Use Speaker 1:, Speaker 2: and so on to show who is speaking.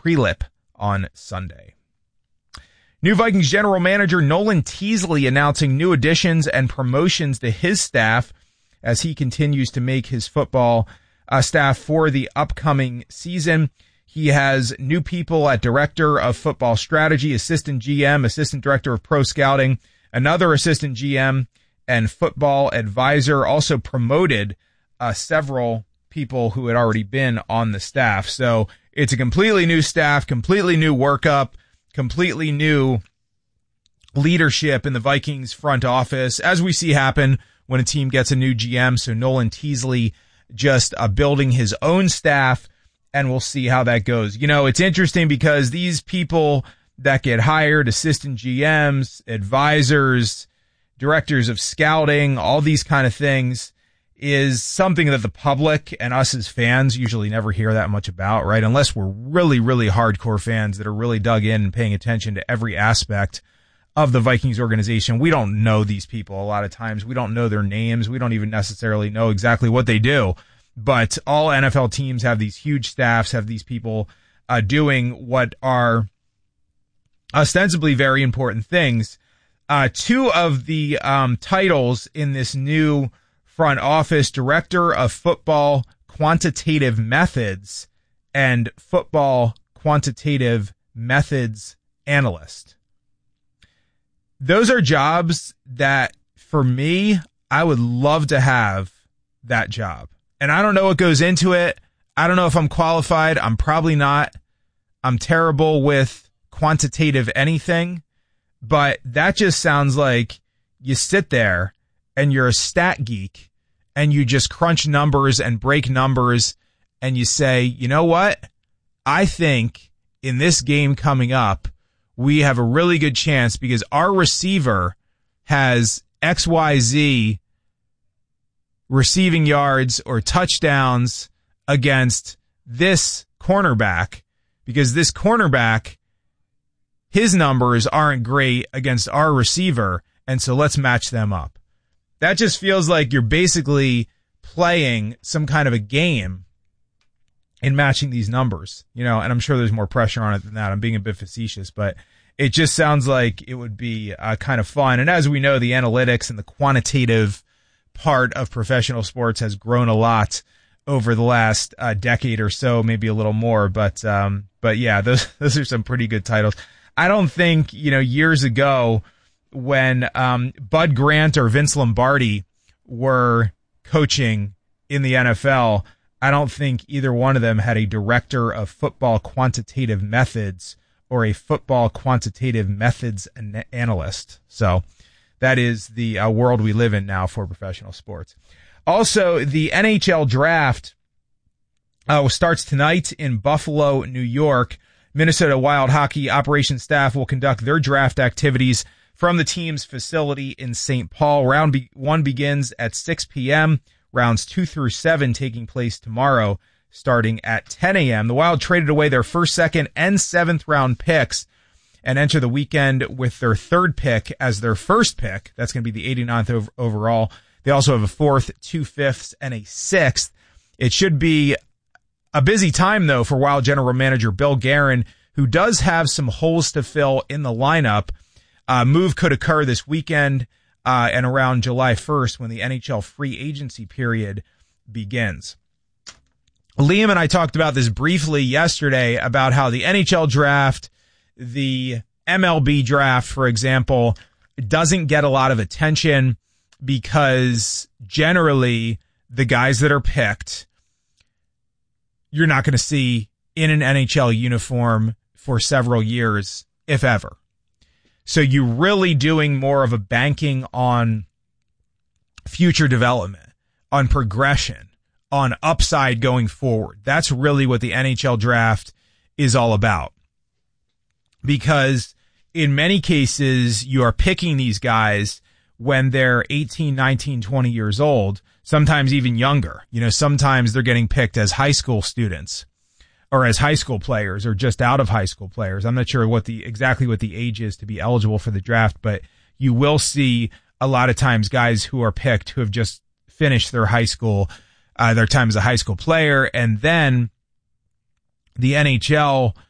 Speaker 1: Prelip on Sunday. New Vikings general manager Nolan Teasley announcing new additions and promotions to his staff as he continues to make his football staff for the upcoming season. He has new people at Director of Football Strategy, Assistant GM, Assistant Director of Pro Scouting, another Assistant GM, and Football Advisor. Also promoted several people who had already been on the staff. So it's a completely new staff, completely new workup, completely new leadership in the Vikings front office, as we see happen when a team gets a new GM. So Nolan Teasley just building his own staff, and we'll see how that goes. You know, it's interesting because these people that get hired, assistant GMs, advisors, directors of scouting, all these kind of things, is something that the public and us as fans usually never hear that much about, right? Unless we're really, really hardcore fans that are really dug in and paying attention to every aspect of the Vikings organization. We don't know these people a lot of times. We don't know their names. We don't even necessarily know exactly what they do. But all NFL teams have these huge staffs, have these people doing what are ostensibly very important things. Two of the titles in this new front office, Director of Football Quantitative Methods and Football Quantitative Methods Analyst. Those are jobs that, for me, I would love to have that job. And I don't know what goes into it. I don't know if I'm qualified. I'm probably not. I'm terrible with quantitative anything. But that just sounds like you sit there and you're a stat geek and you just crunch numbers and break numbers and you say, you know what? I think in this game coming up, we have a really good chance because our receiver has XYZ receiving yards or touchdowns against this cornerback, because this cornerback, his numbers aren't great against our receiver, and so let's match them up. That just feels like you're basically playing some kind of a game in matching these numbers, you know, and I'm sure there's more pressure on it than that. I'm being a bit facetious, but it just sounds like it would be kind of fun. And as we know, the analytics and the quantitative part of professional sports has grown a lot over the last decade or so, maybe a little more. But yeah, those are some pretty good titles. I don't think, you know, years ago when Bud Grant or Vince Lombardi were coaching in the NFL, I don't think either one of them had a Director of Football Quantitative Methods or a Football Quantitative Methods Analyst. So that is the world we live in now for professional sports. Also, the NHL draft starts tonight in Buffalo, New York. Minnesota Wild hockey operations staff will conduct their draft activities from the team's facility in St. Paul. Round 1 begins at 6 p.m., rounds 2 through 7 taking place tomorrow, starting at 10 a.m. The Wild traded away their first, second, and seventh round picks and enter the weekend with their third pick as their first pick. That's going to be the 89th overall. They also have a fourth, 2 fifths, and a sixth. It should be a busy time, though, for Wild general manager Bill Guerin, who does have some holes to fill in the lineup. Move could occur this weekend and around July 1st when the NHL free agency period begins. Liam and I talked about this briefly yesterday about how the NHL draft, the MLB draft, for example, doesn't get a lot of attention because generally the guys that are picked, you're not going to see in an NHL uniform for several years, if ever. So you're really doing more of a banking on future development, on progression, on upside going forward. That's really what the NHL draft is all about. Because in many cases, you are picking these guys when they're 18, 19, 20 years old, sometimes even younger. You know, sometimes they're getting picked as high school students or as high school players or just out of high school players. I'm not sure exactly what the age is to be eligible for the draft, but you will see a lot of times guys who are picked who have just finished their high school, their time as a high school player, and then the NHL